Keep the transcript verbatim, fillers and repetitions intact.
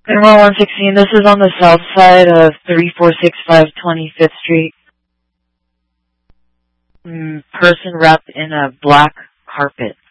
Airmore one sixteen, this is on the south side of three four six five twenty-fifth Street. Mm, person wrapped in a black carpet.